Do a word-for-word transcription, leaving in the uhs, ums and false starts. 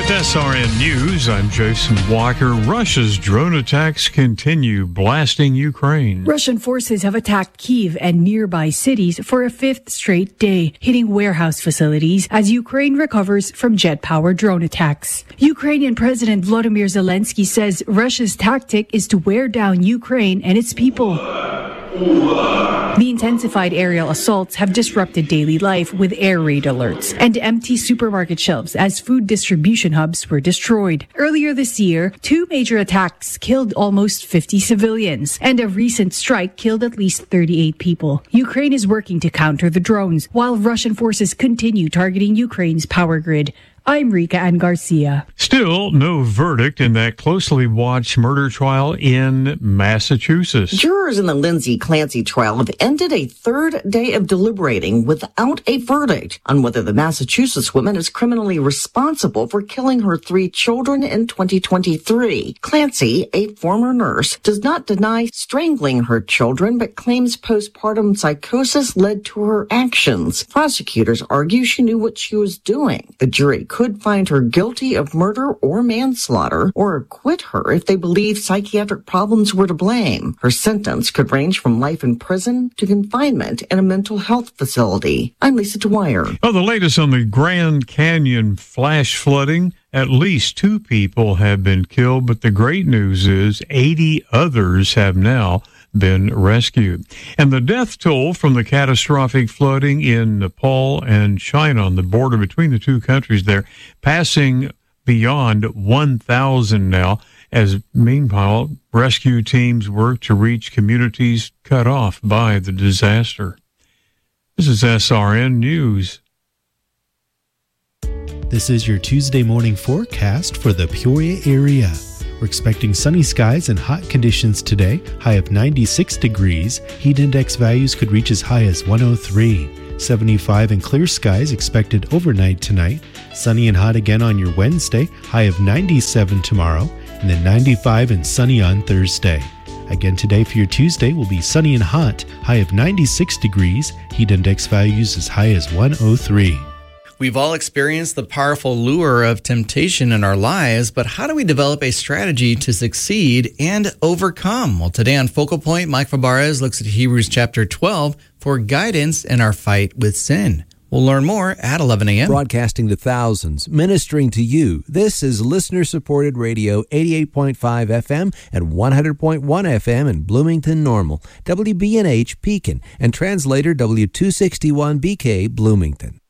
With S R N News, I'm Jason Walker. Russia's drone attacks continue blasting Ukraine. Russian forces have attacked Kyiv and nearby cities for a fifth straight day, hitting warehouse facilities as Ukraine recovers from jet-powered drone attacks. Ukrainian President Volodymyr Zelensky says Russia's tactic is to wear down Ukraine and its people. The intensified aerial assaults have disrupted daily life with air raid alerts and empty supermarket shelves as food distribution hubs were destroyed. Earlier this year, two major attacks killed almost fifty civilians, and a recent strike killed at least thirty-eight people. Ukraine is working to counter the drones, while Russian forces continue targeting Ukraine's power grid. I'm Rika Ann Garcia. Still no verdict in that closely watched murder trial in Massachusetts. Jurors in the Lindsay Clancy trial have ended a third day of deliberating without a verdict on whether the Massachusetts woman is criminally responsible for killing her three children in twenty twenty-three. Clancy, a former nurse, does not deny strangling her children, but claims postpartum psychosis led to her actions. Prosecutors argue she knew what she was doing. The jury could find her guilty of murder or manslaughter or acquit her if they believe psychiatric problems were to blame. Her sentence could range from life in prison to confinement in a mental health facility. I'm Lisa Dwyer. Oh, the latest on the Grand Canyon flash flooding. At least two people have been killed, but the great news is eighty others have now been rescued. And the death toll from the catastrophic flooding in Nepal and China on the border between the two countries there, passing beyond one thousand now, as meanwhile, rescue teams work to reach communities cut off by the disaster. This is S R N News. This is your Tuesday morning forecast for the Peoria area. We're expecting sunny skies and hot conditions today, high of ninety-six degrees. Heat index values could reach as high as one oh three. seventy-five and clear skies expected overnight tonight. Sunny and hot again on your Wednesday, high of ninety-seven tomorrow, and then ninety-five and sunny on Thursday. Again today for your Tuesday will be sunny and hot, high of ninety-six degrees. Heat index values as high as one oh three. We've all experienced the powerful lure of temptation in our lives, but how do we develop a strategy to succeed and overcome? Well, today on Focal Point, Mike Fabarez looks at Hebrews chapter twelve for guidance in our fight with sin. We'll learn more at eleven a.m. Broadcasting to thousands, ministering to you. This is listener-supported radio, eighty-eight point five F M and one hundred point one F M in Bloomington Normal, W B N H Pekin, and translator W two sixty-one B K Bloomington.